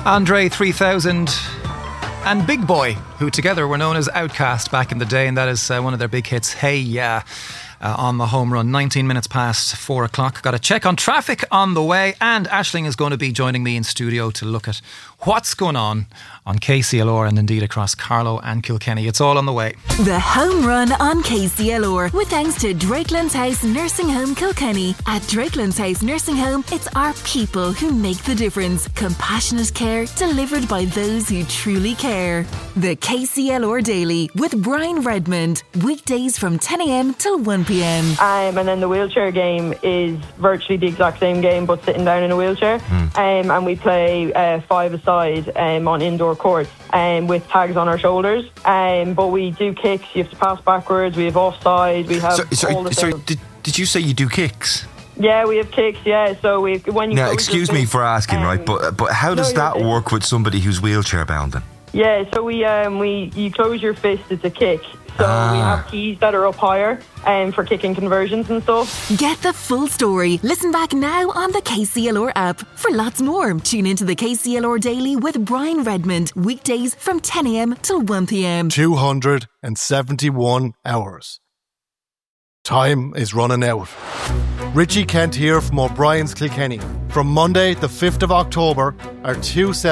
Andre 3000 and Big Boy, who together were known as Outcast back in the day, and that is one of their big hits, Hey Ya, on the home run. 19 minutes past 4 o'clock. Got a check on traffic on the way, and Aisling is going to be joining me in studio to look at what's going on KCLR and indeed across Carlow and Kilkenny. It's all on the way. The home run on KCLR with thanks to Drakelands House Nursing Home Kilkenny. At Drakelands House Nursing Home, it's our people who make the difference. Compassionate care delivered by those who truly care. The KCLR Daily with Brian Redmond. Weekdays from 10 a.m. till 1 p.m. And then the wheelchair game is virtually the exact same game, but sitting down in a wheelchair. And we play 5-a-side on indoor courts with tags on our shoulders. But we do kicks. You have to pass backwards. We have offside. We have all the Sorry, did you say you do kicks? Yeah, we have kicks. Yeah, so when you now, excuse me for asking, right? But how does that work with somebody who's wheelchair bound then? Yeah, so you close your fist. It's a kick. So we have keys that are up higher for kicking conversions and stuff. Get the full story. Listen back now on the KCLR app. For lots more, tune into the KCLR Daily with Brian Redmond. Weekdays from 10 a.m. till 1 p.m. 271 hours. Time is running out. Richie Kent here from O'Brien's Kilkenny. From Monday the 5th of October, our 2